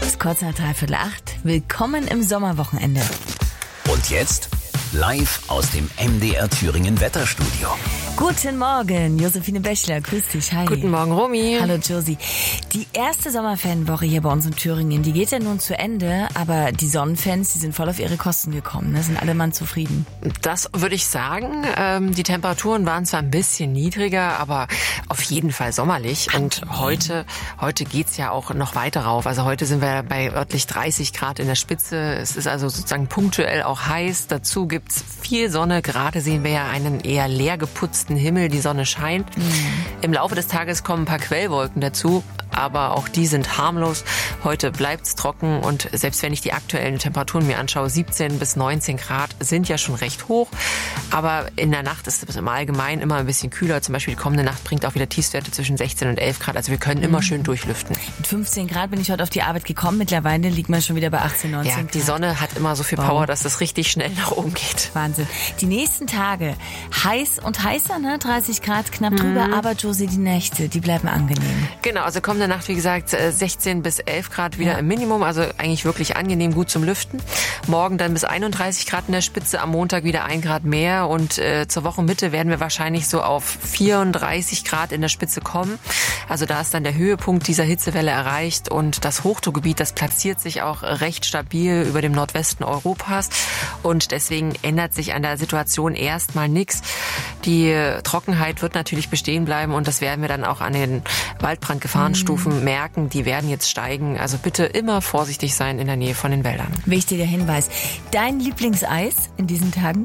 ist kurz nach 7:45. Willkommen im Sommerwochenende. Und jetzt live aus dem MDR Thüringen Wetterstudio. Guten Morgen, Josephine Bächler, grüß dich, hi. Guten Morgen, Romy. Hallo, Josie. Die erste Sommerfanwoche hier bei uns in Thüringen, die geht ja nun zu Ende, aber die Sonnenfans, die sind voll auf ihre Kosten gekommen, ne? Sind alle Mann zufrieden? Das würde ich sagen. Die Temperaturen waren zwar ein bisschen niedriger, aber auf jeden Fall sommerlich. Und heute geht's ja auch noch weiter rauf. Also heute sind wir bei örtlich 30 Grad in der Spitze. Es ist also sozusagen punktuell auch heiß. Dazu gibt's viel Sonne. Gerade sehen wir ja einen eher leer geputzten Himmel. Die Sonne scheint. Im Laufe des Tages kommen ein paar Quellwolken dazu. Aber auch die sind harmlos. Heute bleibt's trocken und selbst wenn ich die aktuellen Temperaturen mir anschaue, 17 bis 19 Grad sind ja schon recht hoch. Aber in der Nacht ist es im Allgemeinen immer ein bisschen kühler. Zum Beispiel die kommende Nacht bringt auch wieder Tiefstwerte zwischen 16 und 11 Grad. Also wir können immer schön durchlüften. Mit 15 Grad bin ich heute auf die Arbeit gekommen. Mittlerweile liegt man schon wieder bei 18, 19 Grad. Ja, die Sonne hat immer so viel Power, dass es richtig schnell nach oben geht. Wahnsinn. Die nächsten Tage heiß und heißer, ne? 30 Grad knapp drüber. Aber Josie, die Nächte, die bleiben angenehm. Genau, also kommende Nacht, wie gesagt, 16 bis 11 Grad wieder im Minimum. Also eigentlich wirklich angenehm, gut zum Lüften. Morgen dann bis 31 Grad in der Spitze, am Montag wieder 1 Grad mehr. Und zur Wochenmitte werden wir wahrscheinlich so auf 34 Grad in der Spitze kommen. Also da ist dann der Höhepunkt dieser Hitzewelle erreicht. Und das Hochdruckgebiet, das platziert sich auch recht stabil über dem Nordwesten Europas. Und deswegen ändert sich an der Situation erstmal nichts. Die Trockenheit wird natürlich bestehen bleiben. Und das werden wir dann auch an den Waldbrandgefahrenstufen merken. Die werden jetzt steigen. Also bitte immer vorsichtig sein in der Nähe von den Wäldern. Wichtiger Hinweis. Dein Lieblingseis in diesen Tagen?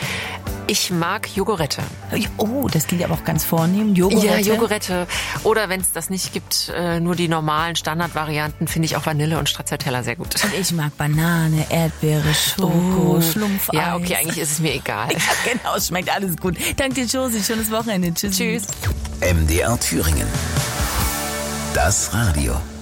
Ich mag Jogurette. Oh, das klingt aber auch ganz vornehm. Jogurette? Ja, Jogurette. Oder wenn es das nicht gibt, nur die normalen Standardvarianten, finde ich auch Vanille und Stracciatella sehr gut. Und ich mag Banane, Erdbeere, Schoko, Schlumpfeis. Ja, okay, eigentlich ist es mir egal. Ja, genau, schmeckt alles gut. Danke dir, Josie. Schönes Wochenende. Tschüss. Tschüss. MDR Thüringen. Das Radio.